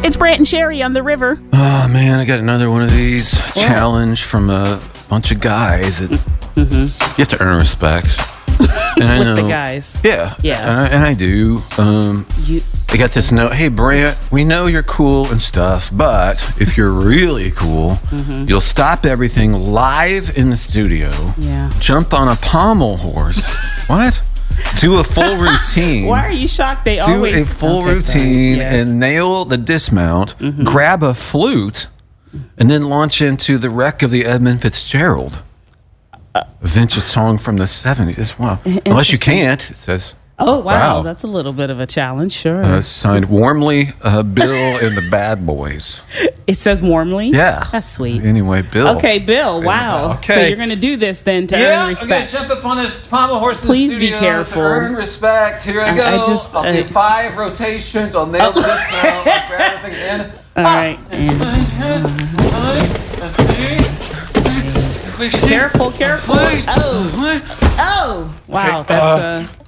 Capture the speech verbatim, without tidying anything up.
It's Brant and Sherry on the river. Oh, man, I got another one of these. Yeah. Challenge from a bunch of guys. That mm-hmm. You have to earn respect. And I With know, the guys. Yeah. Yeah. And I, and I do. Um, you, I got this note. Hey, Brant, we know you're cool and stuff, but if you're really cool, mm-hmm. you'll stop everything live in the studio. Yeah. Jump on a pommel horse. What? Do a full routine. Why are you shocked? They Do always a full okay, routine yes. and nail the dismount. Mm-hmm. Grab a flute, and then launch into the wreck of the Edmund Fitzgerald. A vintage song from the seventies. Wow. Unless you can't, it says. Oh, wow. wow. That's a little bit of a challenge, sure. Uh, signed warmly, uh, Bill and the Bad Boys. It says warmly? Yeah. That's sweet. Anyway, Bill. Okay, Bill. Wow. Okay. So you're going to do this then to yeah, earn respect. I'm going to jump up on this pommel horse in Please the studio be careful. to earn respect. Here I go. I, I just, I'll uh, do five rotations. I'll nail the dismount. I'll grab everything in. All right. And, uh, careful, careful. Oh. Oh. Wow. Okay. That's uh, uh